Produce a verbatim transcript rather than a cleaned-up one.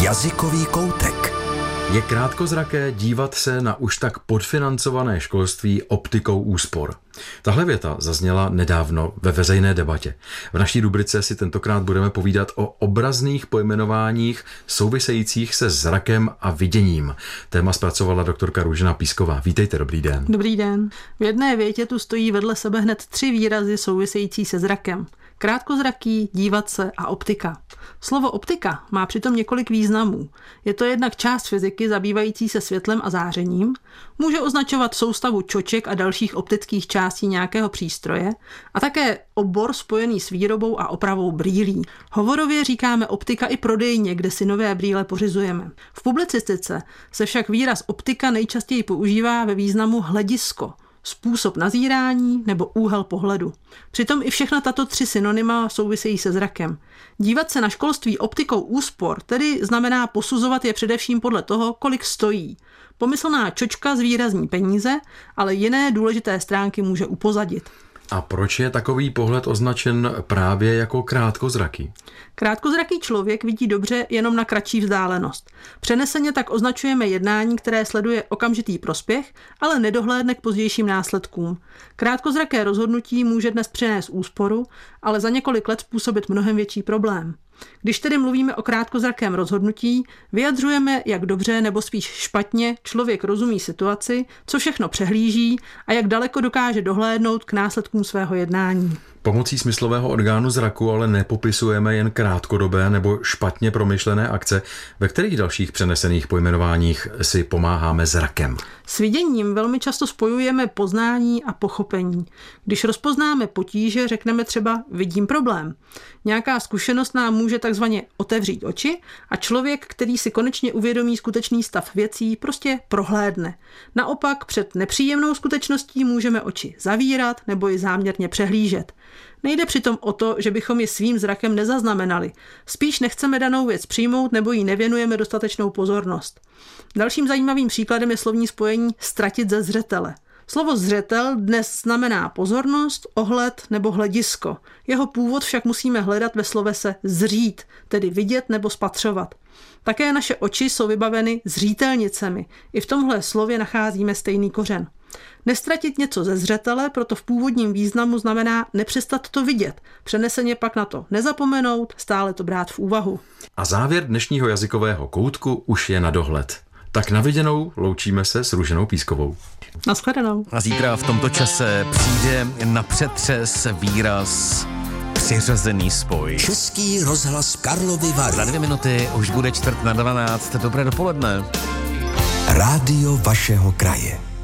Jazykový koutek. Je krátkozraké dívat se na už tak podfinancované školství optikou úspor. Tahle věta zazněla nedávno ve veřejné debatě. V naší rubrice si tentokrát budeme povídat o obrazných pojmenováních souvisejících se zrakem a viděním. Téma zpracovala doktorka Růžena Písková. Vítejte, dobrý den. Dobrý den. V jedné větě tu stojí vedle sebe hned tři výrazy související se zrakem. Krátkozraký, dívat se a optika. Slovo optika má přitom několik významů. Je to jednak část fyziky zabývající se světlem a zářením, může označovat soustavu čoček a dalších optických částí nějakého přístroje a také obor spojený s výrobou a opravou brýlí. Hovorově říkáme optika i prodejně, kde si nové brýle pořizujeme. V publicistice se však výraz optika nejčastěji používá ve významu hledisko, způsob nazírání nebo úhel pohledu. Přitom i všechna tato tři synonyma souvisejí se zrakem. Dívat se na školství optikou úspor tedy znamená posuzovat je především podle toho, kolik stojí. Pomyslná čočka zvýrazní peníze, ale jiné důležité stránky může upozadit. A proč je takový pohled označen právě jako krátkozraký? Krátkozraký člověk vidí dobře jenom na kratší vzdálenost. Přeneseně tak označujeme jednání, které sleduje okamžitý prospěch, ale nedohlédne k pozdějším následkům. Krátkozraké rozhodnutí může dnes přinést úsporu, ale za několik let způsobit mnohem větší problém. Když tedy mluvíme o krátkozrakém rozhodnutí, vyjadřujeme, jak dobře nebo spíš špatně člověk rozumí situaci, co všechno přehlíží a jak daleko dokáže dohlédnout k následkům svého jednání. Pomocí smyslového orgánu zraku ale nepopisujeme jen krátkodobé nebo špatně promyšlené akce, ve kterých dalších přenesených pojmenováních si pomáháme zrakem. S viděním velmi často spojujeme poznání a pochopení. Když rozpoznáme potíže, řekneme třeba vidím problém. Nějaká zkušenost nám může takzvaně otevřít oči a člověk, který si konečně uvědomí skutečný stav věcí, prostě prohlédne. Naopak před nepříjemnou skutečností můžeme oči zavírat nebo ji záměrně přehlížet. Nejde přitom o to, že bychom ji svým zrakem nezaznamenali. Spíš nechceme danou věc přijmout nebo jí nevěnujeme dostatečnou pozornost. Dalším zajímavým příkladem je slovní spojení ztratit ze zřetele. Slovo zřetel dnes znamená pozornost, ohled nebo hledisko. Jeho původ však musíme hledat ve slovese zřít, tedy vidět nebo spatřovat. Také naše oči jsou vybaveny zřítelnicemi. I v tomhle slově nacházíme stejný kořen. Nestratit něco ze zřetele proto v původním významu znamená nepřestat to vidět, přeneseně pak na to nezapomenout, stále to brát v úvahu. A závěr dnešního jazykového koutku už je na dohled. Tak na viděnou, loučíme se s Růženou Pískovou. Naschledanou. A zítra v tomto čase přijde na přetřes výraz přiřazený spoj. Český rozhlas Karlovy Vary. Za dvě minuty už bude čtvrt na dvanáct. Dobré dopoledne. Rádio vašeho kraje.